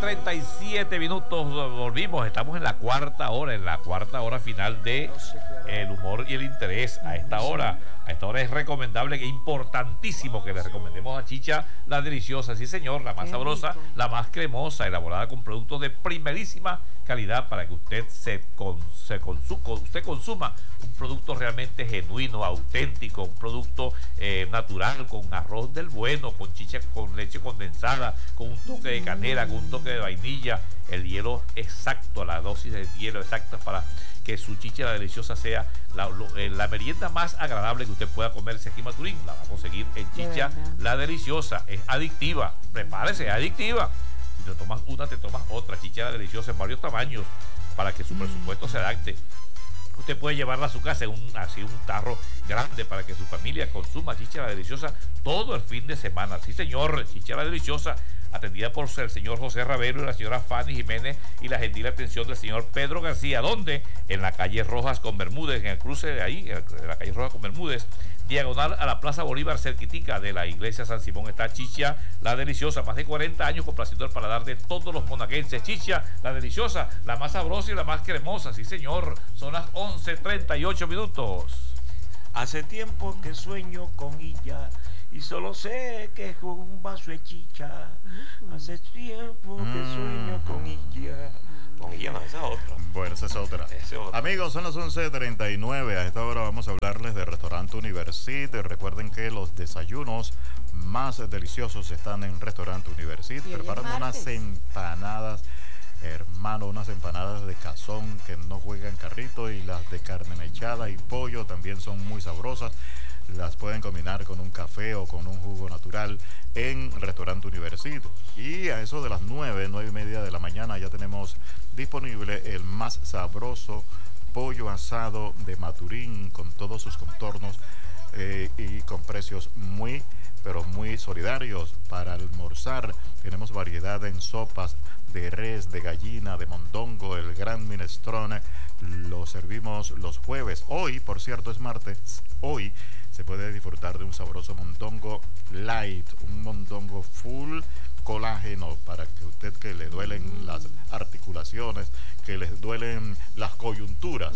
11:37. Volvimos, estamos en la cuarta hora final de El Humor y el Interés. A esta hora es recomendable, que es importantísimo que le recomendemos a Chicha la deliciosa, sí señor, la más sabrosa, la más cremosa, elaborada con productos de primerísima calidad para que usted usted consuma un producto realmente genuino, auténtico, un producto natural, con arroz del bueno, con chicha, con leche condensada, con un toque de canela, con un toque de vainilla, el hielo exacto, la dosis de hielo exacta para que su chicha la deliciosa sea la merienda más agradable que usted pueda comerse aquí en Maturín. La va a conseguir en Chicha la deliciosa. Es adictiva, prepárese, es adictiva. Si te tomas una, te tomas otra. Chicha la deliciosa en varios tamaños para que su presupuesto se adapte. Usted puede llevarla a su casa en un tarro grande para que su familia consuma Chicha la deliciosa todo el fin de semana. Sí señor, Chicha la deliciosa, atendida por el señor José Ravelo y la señora Fanny Jiménez, y la gentil atención del señor Pedro García. ¿Dónde? En la calle Rojas con Bermúdez, en el cruce de ahí, en la calle Rojas con Bermúdez, diagonal a la Plaza Bolívar, cerquitica de la iglesia San Simón, está Chicha la deliciosa. Más de 40 años complaciendo el paladar de todos los monaguenses. Chicha la deliciosa, la más sabrosa y la más cremosa. Sí señor, son las 11:38. Hace tiempo que sueño con ella y solo sé que es un vaso de chicha. Hace tiempo que sueño con ella. Con ella no, esa es otra. Bueno, esa es otra. Amigos, son las 11:39. A esta hora vamos a hablarles del restaurante Universit. Recuerden que los desayunos más deliciosos están en restaurante Universit. Preparan unas empanadas, hermano, unas empanadas de cazón que no juegan carrito, y las de carne mechada y pollo también son muy sabrosas. Las pueden combinar con un café o con un jugo natural en Restaurante Universit. Y a eso de las 9:30 de la mañana ya tenemos disponible el más sabroso pollo asado de Maturín, con todos sus contornos y con precios muy, pero muy solidarios. Para almorzar tenemos variedad en sopas de res, de gallina, de mondongo, el gran minestrone. Lo servimos los jueves. Hoy, por cierto, es martes. Hoy se puede disfrutar de un sabroso mondongo light, un mondongo full colágeno, para que usted, que le duelen las articulaciones, que les duelen las coyunturas,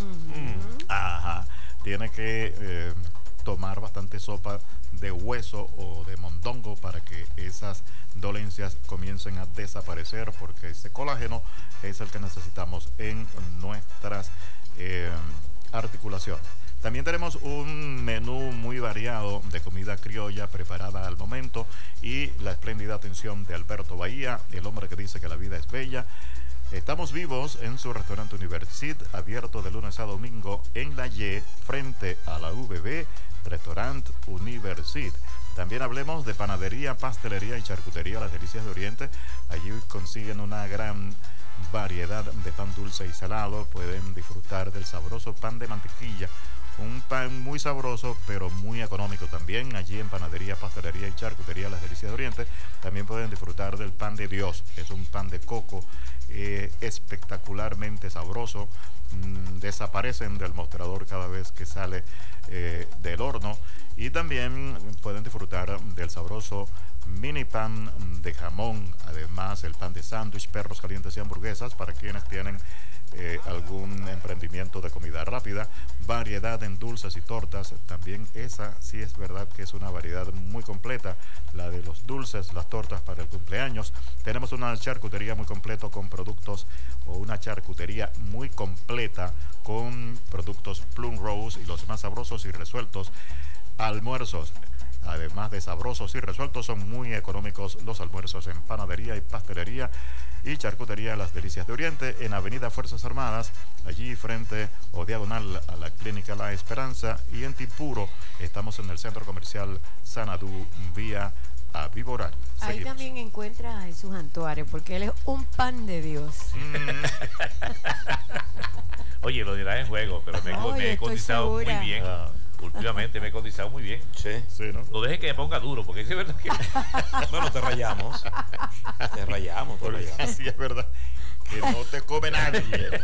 tiene que tomar bastante sopa de hueso o de mondongo para que esas dolencias comiencen a desaparecer, porque ese colágeno es el que necesitamos en nuestras articulaciones. También tenemos un menú muy variado de comida criolla preparada al momento, y la espléndida atención de Alberto Bahía, el hombre que dice que la vida es bella. Estamos vivos en su restaurante Universit, abierto de lunes a domingo en la Y, frente a la VB, Restaurant Universit. También hablemos de panadería, pastelería y charcutería Las Delicias de Oriente. Allí consiguen una gran variedad de pan dulce y salado. Pueden disfrutar del sabroso pan de mantequilla, un pan muy sabroso pero muy económico también. Allí en panadería, pastelería y charcutería Las Delicias de Oriente también pueden disfrutar del pan de Dios. Es un pan de coco espectacularmente sabroso. Desaparecen del mostrador cada vez que sale del horno. Y también pueden disfrutar del sabroso mini pan de jamón. Además, el pan de sándwich, perros calientes y hamburguesas para quienes tienen algún emprendimiento de comida rápida. Variedad en dulces y tortas. También esa sí es verdad que es una variedad muy completa, la de los dulces, las tortas para el cumpleaños. Tenemos una charcutería muy completa con productos, o una charcutería muy completa con productos Plum Rose y los más sabrosos y resueltos almuerzos. Además de sabrosos y resueltos, son muy económicos los almuerzos en panadería y pastelería y charcutería Las Delicias de Oriente, en Avenida Fuerzas Armadas, allí frente o diagonal a la Clínica La Esperanza. Y en Tipuro estamos en el Centro Comercial Sanadú, vía a Viboral. Ahí también encuentra a Jesús Antuario, porque él es un pan de Dios. Oye, lo dirás en juego, pero me he cotizado muy bien. Últimamente me he cotizado muy bien. Sí, ¿no? No dejes que me ponga duro, porque es verdad que... Bueno, te rayamos. Te rayamos. Así es verdad. Que no te come nadie.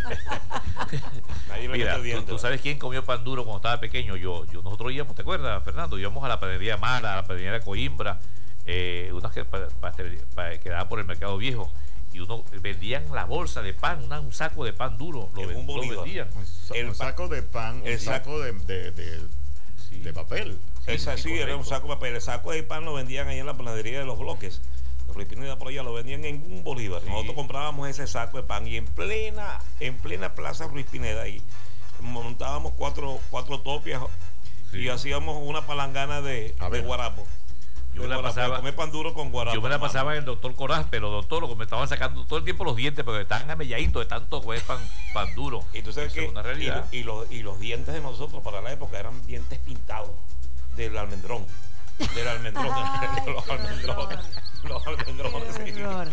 Mira, ¿tú sabes quién comió pan duro cuando estaba pequeño? Nosotros íbamos, ¿te acuerdas, Fernando? Íbamos a la panadería Mara, a la panadería Coimbra, unas que quedaban por el Mercado Viejo. y uno vendían la bolsa de pan, un saco de pan duro, lo vendían. Un saco de pan, un saco de papel. Sí, era un saco de papel. El saco de pan lo vendían ahí en la panadería de Los Bloques. De Ruiz Pineda por allá lo vendían en un bolívar. Sí. Nosotros comprábamos ese saco de pan y en plena plaza Ruiz Pineda ahí montábamos cuatro topias y hacíamos una palangana de guarapo. Yo me la pasaba comer pan duro con guarapo. Yo me la pasaba en el doctor Coraz, pero doctor, me estaban sacando todo el tiempo los dientes, porque estaban amelladitos de tanto comer pan duro. Y tú sabes que es una realidad. Y los dientes de nosotros para la época eran dientes pintados del almendrón. Los almendrones. Los almendroneros.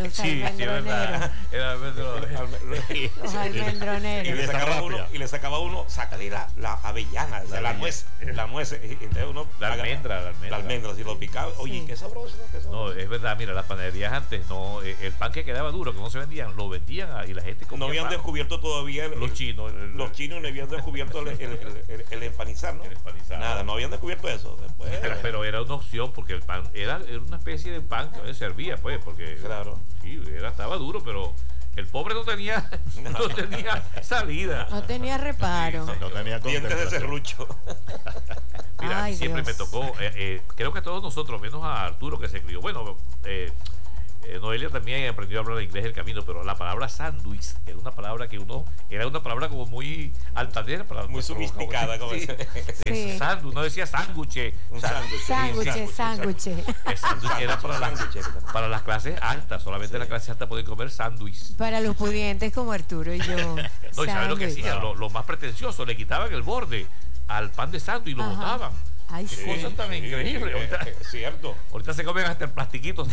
El almendrón. Los almendroneros. Y le sacaba uno, sácale la avellana, la nuez. Entonces uno la almendra, si lo picaba. Oye, qué sabroso, No, es verdad, mira, las panaderías antes, no, el pan que quedaba duro, que no se vendían, lo vendían y la gente comía. No habían descubierto todavía los chinos. Los chinos no habían descubierto el empanizar, ¿no? El empanizar. Nada, no habían descubierto eso. Después, pero era una opción, porque el pan era una especie de pan que servía, pues, porque claro. Sí, estaba duro, pero el pobre no tenía salida. No tenía reparo. No tenía dientes de serrucho. Mira, Ay, siempre Dios. me tocó, creo que a todos nosotros, menos a Arturo que se crió. Bueno, Noelia también aprendió a hablar inglés el camino, pero la palabra sándwich era una palabra como muy altanera, muy sofisticada, como sí. Sándwich, no decía sándwich. Un Sándwich. El sándwich era para las clases altas, solamente las clases altas podían comer sándwich. Para los pudientes como Arturo y yo. No, y ¿sabes lo que hacían? Lo más pretencioso, le quitaban el borde al pan de sándwich y lo botaban. Ay, qué cosa tan increíble. Ahorita, cierto. Ahorita se comen hasta el plastiquito.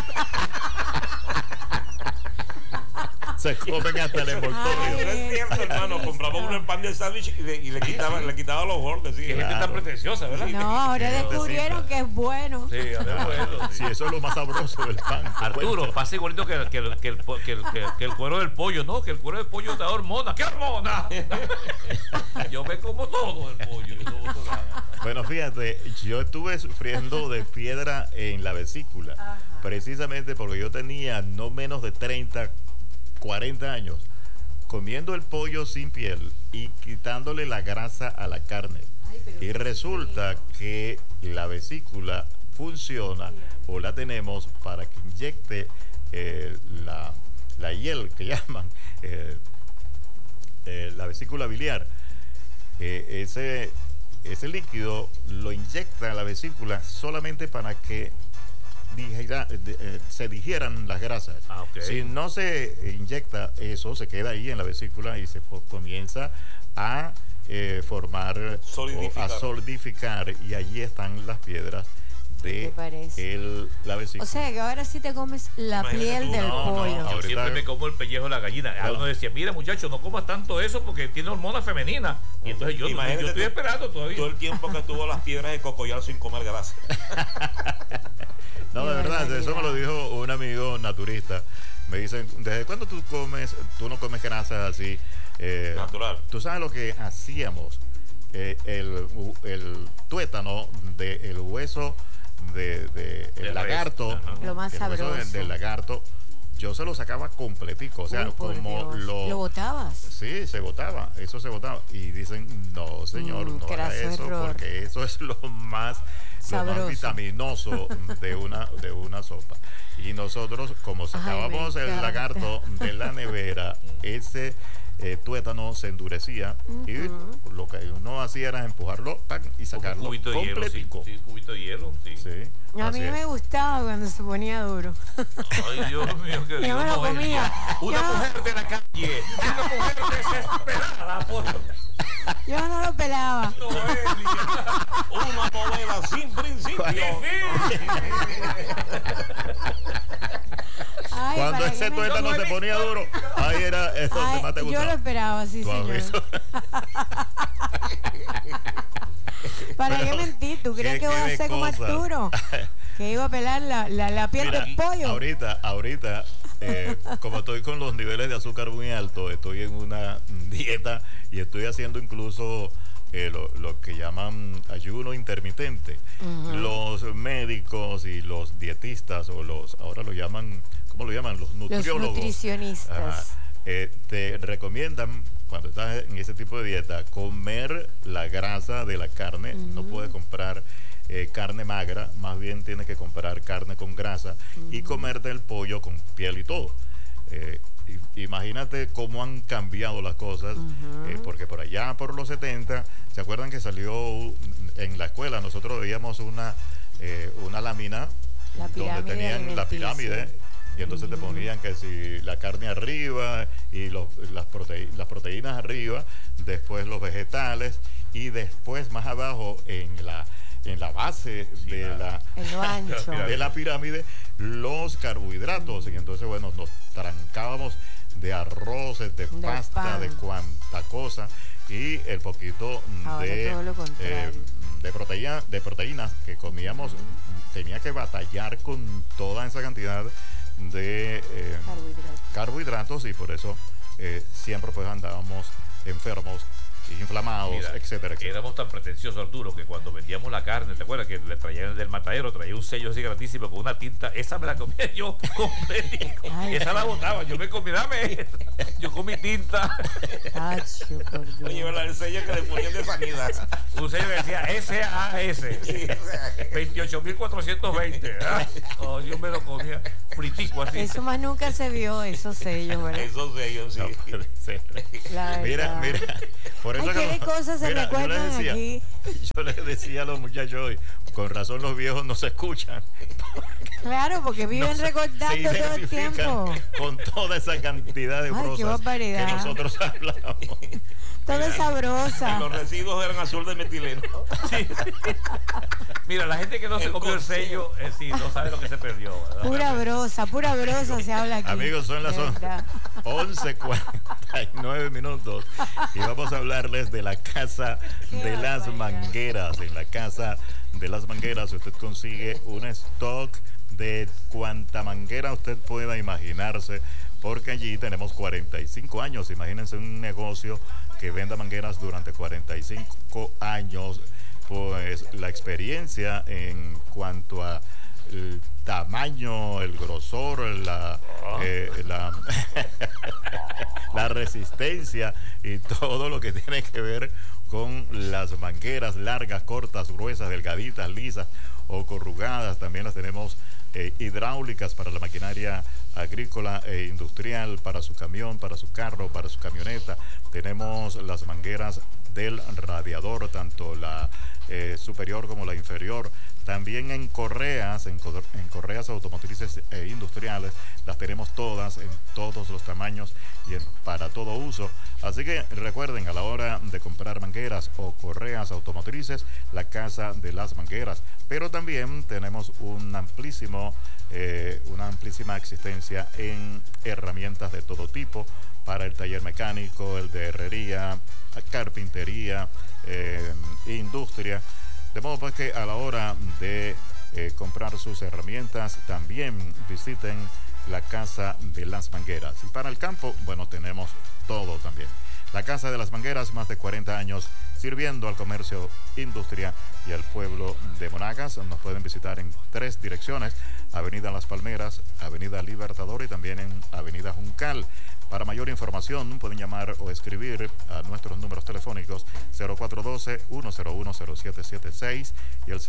Se comen hasta el envoltorio. Eso es cierto, hermano. Compraba uno en pan de sándwich y le quitaba los bordes. Qué gente tan pretenciosa, ¿verdad? No, ahora descubrieron que es bueno. Sí, ahora es bueno. Sí, eso es lo más sabroso del pan. Arturo, pasa igualito que el cuero del pollo, ¿no? Que el cuero del pollo da hormona. ¿Qué hormona? Yo me como todo el pollo. Bueno, fíjate, yo estuve sufriendo de piedra en la vesícula, precisamente porque yo tenía no menos de 40 años comiendo el pollo sin piel y quitándole la grasa a la carne. Y resulta que la vesícula funciona o la tenemos para que inyecte la hiel que llaman la vesícula biliar. Ese líquido lo inyecta a la vesícula solamente para que se digieran las grasas. Si no se inyecta eso, se queda ahí en la vesícula y se comienza a formar, a solidificar, y allí están las piedras de la vesícula. O sea que ahora sí te comes la piel del pollo. Yo siempre me como el pellejo de la gallina. Uno decía, mira muchacho, no comas tanto eso porque tiene hormonas femeninas. Y entonces yo estoy esperando todavía. Todo el tiempo que estuvo las piedras de cocoyal sin comer grasa. No, de verdad, eso me lo dijo un amigo naturista. Me dicen, ¿desde cuándo tú no comes grasas así? Natural. Tú sabes lo que hacíamos, el tuétano del hueso del lagarto, lo más sabroso del lagarto, yo se lo sacaba completico, o sea, como ¿Lo botabas? Sí, eso se botaba. Y dicen, no señor, no haga eso, porque eso es lo más vitaminoso de una sopa. Y nosotros, como sacábamos el lagarto de la nevera, ese tuétano se endurecía, y lo que uno hacía era empujarlo y sacarlo completico. Un cubito de hielo, sí. A mí me gustaba cuando se ponía duro. Ay, Dios mío, que yo me lo comía. Una mujer de la calle, una mujer desesperada. Yo no lo pelaba. Una novela sin principio. Ay, cuando ese tuétano se ponía duro, ahí era eso que más te gustaba. Yo lo esperaba, sí, señor. ¿Para qué mentir? ¿Tú crees que voy a hacer como Arturo? Que iba a pelar la piel del pollo. Ahorita, como estoy con los niveles de azúcar muy altos, estoy en una dieta y estoy haciendo incluso lo que llaman ayuno intermitente. Los médicos y los dietistas, ahora lo llaman ¿cómo lo llaman? Los nutriólogos. Los nutricionistas. Te recomiendan, cuando estás en ese tipo de dieta, comer la grasa de la carne. No puedes comprar carne magra, más bien tienes que comprar carne con grasa y comerte el pollo con piel y todo. Imagínate cómo han cambiado las cosas, porque por allá, por los 70, ¿se acuerdan que salió en la escuela? Nosotros veíamos una lámina donde tenían la pirámide, y entonces te ponían que si la carne arriba y las proteínas arriba, después los vegetales, y después más abajo en la base de la pirámide los carbohidratos. Y entonces, bueno, nos trancábamos de arroces, de pasta, de cuanta cosa, y el poquito de proteínas que comíamos. Tenía que batallar con toda esa cantidad de carbohidratos, y por eso siempre pues andábamos enfermos, inflamados, etcétera, etcétera. Éramos tan pretenciosos, Arturo, que cuando vendíamos la carne, ¿te acuerdas que le traían del matadero? Traía un sello así grandísimo con una tinta. Esa me la comía yo completa. Esa la botaba. Yo me comí, yo comí tinta. Oye, ¿verdad? El sello que le ponían de sanidad. Un sello que decía SAS. Sí, 28.420. Oh, yo me lo comía fritico así. Eso más nunca se vio, esos sellos, ¿verdad? Esos sellos, sí. No puede ser. Mira. Por eso ¿qué cosas se recuerdan aquí? Yo les decía a los muchachos hoy, con razón los viejos no se escuchan. Claro, porque viven recordando todo el tiempo. Con toda esa cantidad de cosas que nosotros hablamos. Todo es sabrosa. Los residuos eran azul de metileno. Sí. Mira, la gente que no se comió el sello, sí, no sabe lo que se perdió, ¿verdad? Pura brosa se habla aquí. Amigos, son las 11:49 minutos y vamos a hablarles de la Casa de las Mangueras. En la Casa de las Mangueras usted consigue un stock de cuanta manguera usted pueda imaginarse, porque allí tenemos 45 años. Imagínense un negocio que venda mangueras durante 45 años. Pues la experiencia en cuanto a el tamaño, el grosor, la resistencia y todo lo que tiene que ver con las mangueras largas, cortas, gruesas, delgaditas, lisas o corrugadas. También las tenemos hidráulicas para la maquinaria agrícola e industrial, para su camión, para su carro, para su camioneta. Tenemos las mangueras del radiador, tanto la superior como la inferior. También en correas automotrices e industriales, las tenemos todas, en todos los tamaños y para todo uso. Así que recuerden, a la hora de comprar mangueras o correas automotrices, la Casa de las Mangueras. Pero también tenemos una amplísima existencia en herramientas de todo tipo, para el taller mecánico, el de herrería, carpintería, industria. De modo pues que a la hora de comprar sus herramientas, también visiten la Casa de las Mangueras. Y para el campo, bueno, tenemos todo también. La Casa de las Mangueras, más de 40 años sirviendo al comercio, industria y al pueblo de Monagas. Nos pueden visitar en 3 direcciones: Avenida Las Palmeras, Avenida Libertador y también en Avenida Juncal. Para mayor información pueden llamar o escribir a nuestros números telefónicos 0412-101-0776 y el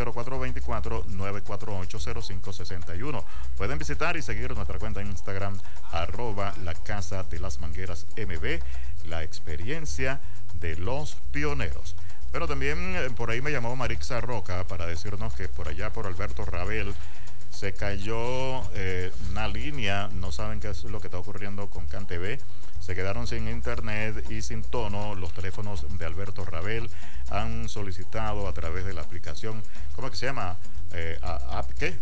0424-948-0561. Pueden visitar y seguir nuestra cuenta en Instagram, @la Casa de las Mangueras MB, la experiencia de los pioneros. Pero también por ahí me llamó Marixa Roca para decirnos que por allá, por Alberto Rabel, se cayó una línea. No saben qué es lo que está ocurriendo con CanTV. Se quedaron sin internet y sin tono. Los teléfonos de Alberto Rabel han solicitado a través de la aplicación, ¿cómo es que se llama? ¿Qué?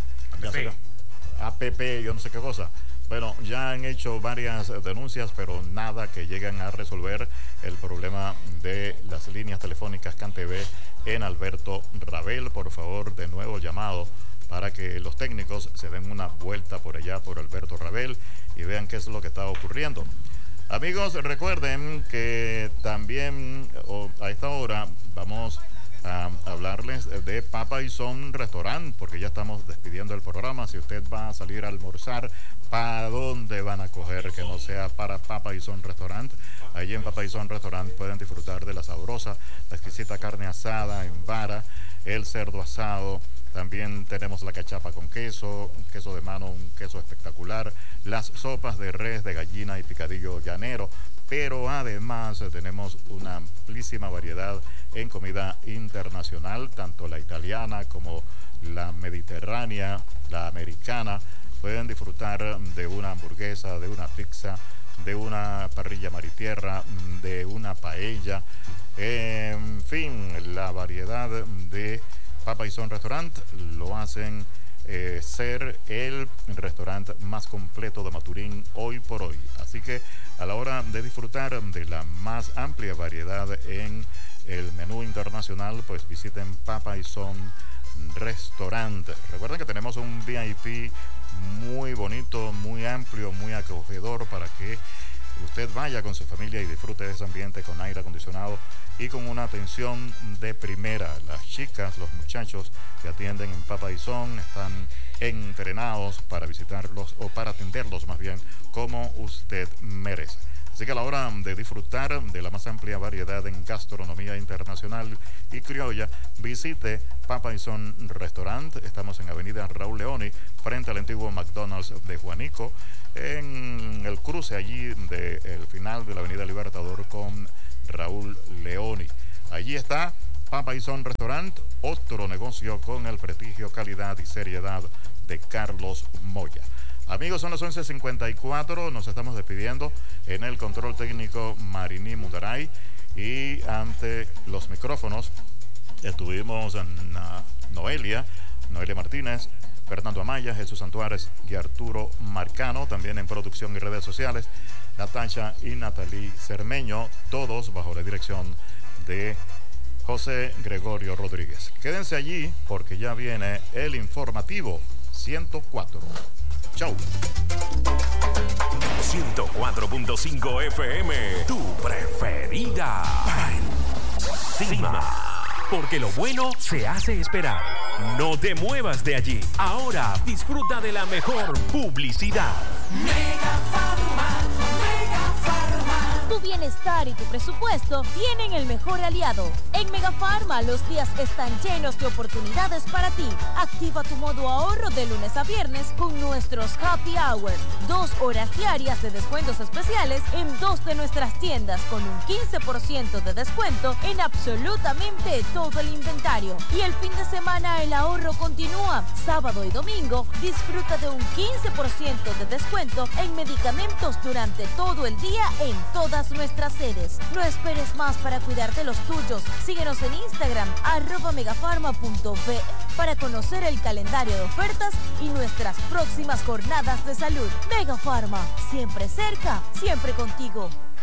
APP, yo no sé qué cosa. Bueno, ya han hecho varias denuncias, pero nada que lleguen a resolver el problema de las líneas telefónicas CanTV en Alberto Rabel. Por favor, de nuevo llamado para que los técnicos se den una vuelta por allá, por Alberto Rabel, y vean qué es lo que está ocurriendo. Amigos, recuerden que también a esta hora vamos a hablarles de Papa y Son Restaurant, porque ya estamos despidiendo el programa. Si usted va a salir a almorzar, ¿para dónde van a coger que no sea para Papa y Son Restaurant? Allí en Papa y Son Restaurant pueden disfrutar de la sabrosa, la exquisita carne asada en vara, el cerdo asado. También tenemos la cachapa con queso, un queso de mano, un queso espectacular, las sopas de res, de gallina y picadillo llanero. Pero además tenemos una amplísima variedad en comida internacional, tanto la italiana como la mediterránea, la americana. Pueden disfrutar de una hamburguesa, de una pizza, de una parrilla mar y tierra, de una paella. En fin, la variedad de Papa y Son Restaurant lo hacen ser el restaurante más completo de Maturín hoy por hoy. Así que a la hora de disfrutar de la más amplia variedad en el menú internacional, pues visiten Papa y Son Restaurant. Recuerden que tenemos un VIP muy bonito, muy amplio, muy acogedor para que usted vaya con su familia y disfrute de ese ambiente con aire acondicionado y con una atención de primera. Las chicas, los muchachos que atienden en Papa y Son están entrenados para visitarlos, o para atenderlos más bien, como usted merece. Así que a la hora de disfrutar de la más amplia variedad en gastronomía internacional y criolla, visite Papa y Son Restaurant. Estamos en Avenida Raúl Leoni, frente al antiguo McDonald's de Juanico, en el cruce allí del final de la Avenida Libertador con Raúl Leoni. Allí está Papa y Son Restaurant, otro negocio con el prestigio, calidad y seriedad de Carlos Moya. Amigos, son las 11:54, nos estamos despidiendo. En el control técnico Mariní Mudaray, y ante los micrófonos estuvimos Noelia Martínez, Fernando Amaya, Jesús Santuárez y Arturo Marcano. También en producción y redes sociales, Natasha y Natalie Cermeño, todos bajo la dirección de José Gregorio Rodríguez. Quédense allí porque ya viene el informativo 104. Chau. 104.5 FM, tu preferida. Encima. Porque lo bueno se hace esperar. No te muevas de allí. Ahora disfruta de la mejor publicidad. Mega Pharma, Mega Pharma. Tu bienestar y tu presupuesto tienen el mejor aliado. En Mega Pharma los días están llenos de oportunidades para ti. Activa tu modo ahorro de lunes a viernes con nuestros Happy Hour. 2 horas diarias de descuentos especiales en 2 de nuestras tiendas, con un 15% de descuento en absolutamente todo el inventario. Y el fin de semana el ahorro continúa. Sábado y domingo disfruta de un 15% de descuento en medicamentos durante todo el día en todas nuestras sedes. No esperes más para cuidar de los tuyos. Síguenos en Instagram @megafarma.be para conocer el calendario de ofertas y nuestras próximas jornadas de salud. Mega Pharma, siempre cerca, siempre contigo.